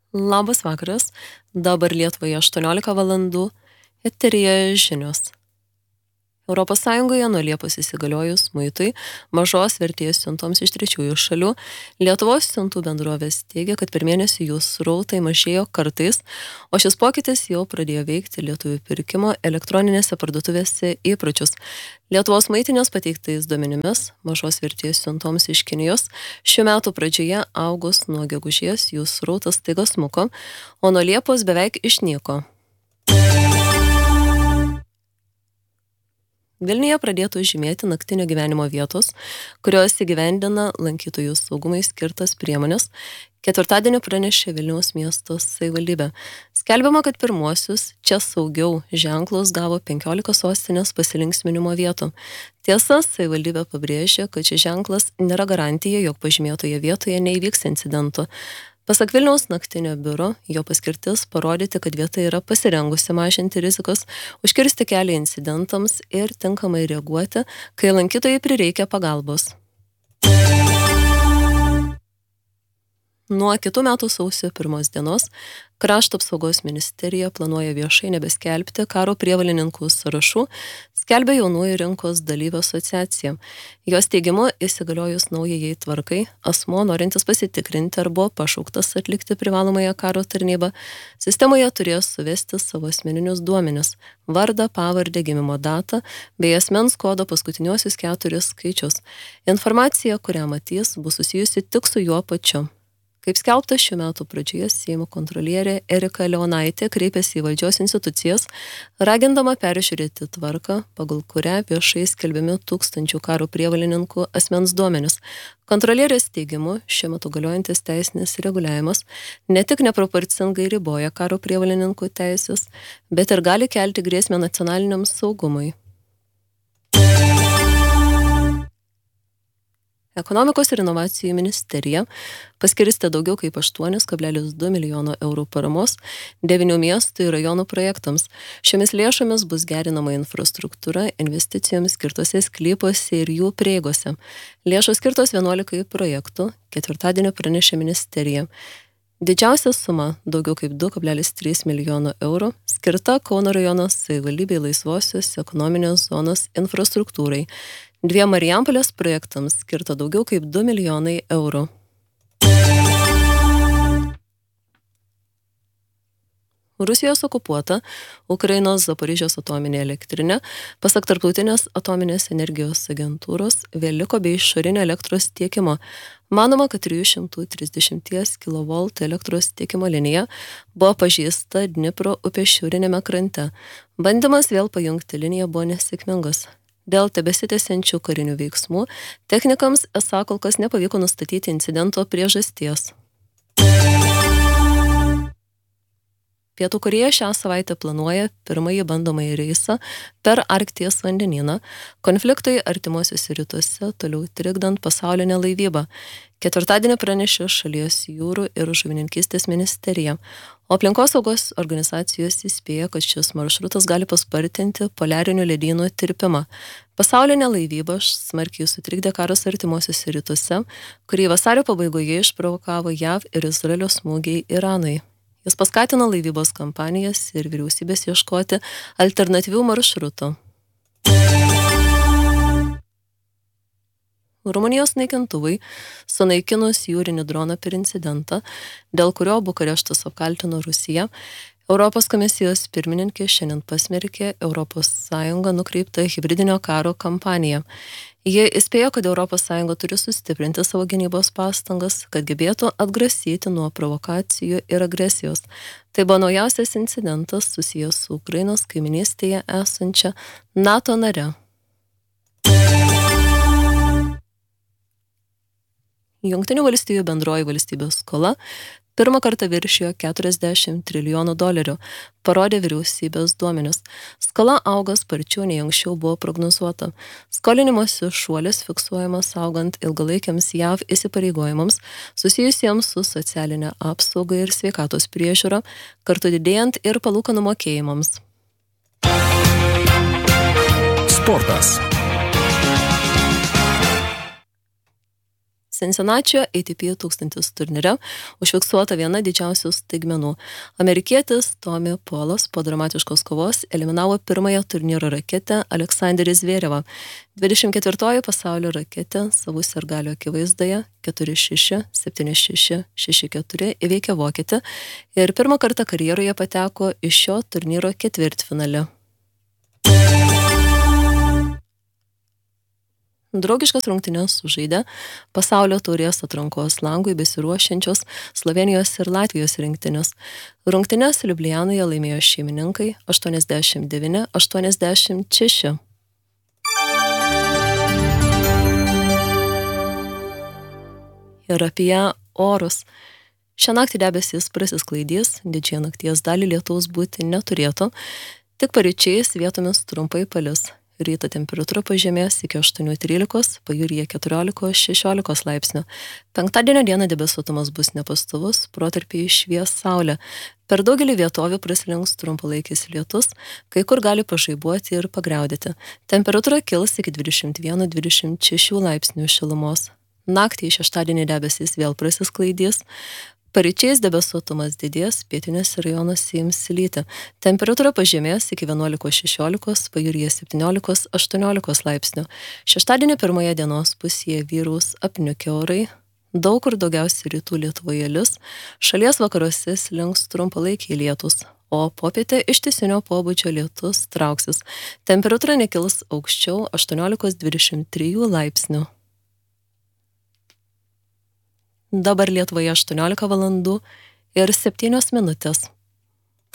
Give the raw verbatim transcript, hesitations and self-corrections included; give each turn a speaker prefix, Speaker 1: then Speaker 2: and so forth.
Speaker 1: Labas vakaras, dabar Lietuvoje aštuoniolika valandų, eteryje žinios. Europos Sąjungoje nuo Liepos įsigaliojus muitui mažos vertės siuntoms iš trečiųjų šalių, Lietuvos siuntų bendrovės teigia, kad per mėnesį jų srautai mažėjo kartais, o šis pokytis jau pradėjo veikti lietuvių pirkimo elektroninėse parduotuvėse įpročius. Lietuvos maitinės pateiktais duomenimis mažos vertės siuntoms iš Kinijos šių metų pradžioje augus nuo gegužės jų srautas staiga smuko, o nuo Liepos beveik išnyko. Vilniuje pradėtų žymėti naktinio gyvenimo vietos, kurios įgyvendina lankytojų saugumai skirtas priemonės. Ketvirtadienį pranešė Vilniaus miesto savivaldybė. Skelbiama, kad pirmuosius čia saugiau ženklus gavo penkiolika sostinės pasilinksminimo vietų. Tiesa, savivaldybė pabrėžė, kad šis ženklas nėra garantija, jog pažymėtoje vietoje neįvyks incidentų. Pasak Vilniaus naktinio biuro, jo paskirtis parodyti, kad vieta yra pasirengusi mažinti rizikas, užkirsti kelią incidentams ir tinkamai reaguoti, kai lankytojai prireikia pagalbos. Nuo kitų metų sausio pirmos dienos Krašto apsaugos ministerija planuoja viešai nebeskelbti karo prievolininkų sąrašų, skelbia jaunųjų rinkos dalyvių asociacija. Jos teigimu, įsigaliojus naujajai tvarkai, asmuo norintis pasitikrinti ar buvo pašauktas atlikti privalomąją karo tarnybą, sistemoje turės suvesti savo asmeninius duomenis – vardą, pavardę, gimimo datą bei asmens kodo paskutiniuosius keturis skaičius. Informacija, kurią matys, bus susijusi tik su juo pačiu. Kaip skelbta šių metų pradžioje, Seimo kontrolierė Erika Leonaitė kreipėsi į valdžios institucijas, ragindama peržiūrėti tvarką, pagal kurią viešai skelbiami tūkstančių karo prievolininkų asmens duomenis. Kontrolierės teigimu, šiuo metu galiojantis teisinis reguliavimas ne tik neproporcingai riboja karo prievolininkų teisės, bet ir gali kelti grėsmę nacionaliniam saugumui. Ekonomikos ir inovacijų ministerija paskirstė daugiau kaip aštuoni kablelis du milijono eurų paramos devynių miestų ir rajonų projektams. Šiomis lėšomis bus gerinama infrastruktūra investicijoms skirtose sklypuose ir jų prieigose. Lėšos skirtos vienuolikai projektų, ketvirtadienio pranešė ministerija. Didžiausia suma, daugiau kaip du kablelis trys milijono eurų, skirta Kauno rajono savivaldybei laisvosios ekonominės zonos infrastruktūrai. Dviem Marijampolės projektams skirta daugiau kaip du milijonai eurų. Rusijos okupuota Ukrainos Zaporižės atominė elektrinė, pasak Tarptautinės atominės energijos agentūros, vėl liko be išorinio elektros tiekimo. Manoma, kad trijų šimtų trisdešimties kilovoltų elektros tiekimo linija buvo pažeista Dnipro upės šiaurinėme krante. Bandymas vėl pajungti liniją buvo nesėkmingas. Dėl tebesitęsiančių karinių veiksmų technikams esą kol kas nepavyko nustatyti incidento priežasties. Pietų Korėja šią savaitę planuoja pirmąjį bandomąjį reisą per Arkties vandenyną, konfliktui artimuosiuose rytuose toliau trikdant pasaulinę laivybą. Ketvirtadienį pranešė šalies jūrų ir žuvininkystės ministerija, o aplinkosaugos organizacijos įspėja, kad šis maršrutas gali paspartinti poliarinių ledynų tirpimą. Pasaulinė laivyba smarkiai sutrikdė karas artimuosiuose rytuose, kurį vasario pabaigoje išprovokavo J A V ir Izraelio smūgiai Iranui. Jis paskatino laivybos kampanijas ir vyriausybės ieškoti alternatyvių maršrutų. Rumunijos naikintuvai sunaikinus jūrinį droną per incidentą, dėl kurio Bukareštas apkaltino Rusiją, Europos komisijos pirmininkė šiandien pasmerkė Europos Sąjungą nukreiptą hibridinio karo kampaniją. Jie įspėjo, kad Europos Sąjunga turi sustiprinti savo gynybos pastangas, kad gebėtų atgrasyti nuo provokacijų ir agresijos. Tai buvo naujausias incidentas susijęs su Ukrainos kaiminystėje esančia NATO nare. Jungtinių valstijų bendroji valstybės skola pirmą kartą viršijo keturiasdešimt trilijonų dolerių, parodė vyriausybės duomenis. Skola auga sparčiau nei anksčiau buvo prognozuota. Skolinimosi šuolis fiksuojamas augant ilgalaikiams J A V įsipareigojimams, susijusiems su socialinė apsauga ir sveikatos priežiūra, kartu didėjant ir palūkanų mokėjimams.
Speaker 2: Sportas.
Speaker 1: Cincinnatio A T P tūkstantis turnyre užfiksuota viena didžiausių staigmenų. Amerikietis Tommy Paulas po dramatiškos kovos eliminavo pirmąją turnyro raketę Aleksandrį Zverevą. dvidešimt ketvirtoji pasaulio raketė savų sirgalių akivaizdoje keturi šeši, septyni šeši, šeši keturi įveikė vokietį ir pirmą kartą karjeroje pateko į šio turnyro ketvirtfinalį. Draugiškas rungtynes sužaidė pasaulio taurės atrankos langui besiruošiančios Slovėnijos ir Latvijos rinktinės. Rungtynes Liublianoje laimėjo šeimininkai aštuoniasdešimt devyni aštuoniasdešimt šeši. Ir apie orus. Šią naktį debesys prasisklaidys, didžiąją nakties dalį lietaus būti neturėtų, tik paryčiais vietomis trumpai palis. Ryto temperatūra pažemės iki aštuonių trylikos, pajūryje keturiolikos šešiolikos laipsnių. Penktadienio dieną debesuotumas bus nepastovus, protarpiais švies saulė. Per daugelį vietovių praslinks trumpalaikis lietus, kai kur gali pažaibuoti ir pagriaudėti. Temperatūra kils iki dvidešimt vieno dvidešimt šešių laipsnių šilumos. Naktį šeštadienį debesys vėl prasisklaidys. Paryčiais debesuotumas didės, pietiniuose rajonuose ims lyti. Temperatūra pažemės iki vienuolikos šešiolikos, pajūryje septyniolikos aštuoniolikos laipsnių. Šeštadienį pirmoje dienos pusėje vyraus apniukę orai. Daug kur daugiausiai rytų Lietuvoje lis. Šalies vakaruose slinks trumpalaikiai lietus, o popietę ištisinio pobūdžio lietus trauksis. Temperatūra nekils aukščiau aštuoniolikos dvidešimt trijų laipsnių. Dabar Lietuvoje aštuoniolika valandų ir septynios minutės.